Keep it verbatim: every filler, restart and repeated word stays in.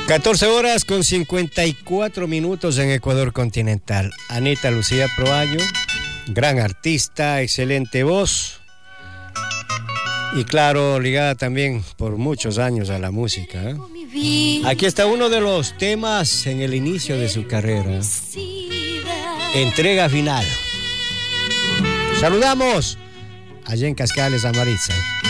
catorce horas con cincuenta y cuatro minutos en Ecuador continental. Anita Lucía Proaño, gran artista, excelente voz y claro, ligada también por muchos años a la música, ¿eh? Aquí está uno de los temas en el inicio de su carrera. Entrega final. Saludamos allá en Cascales a Maritza.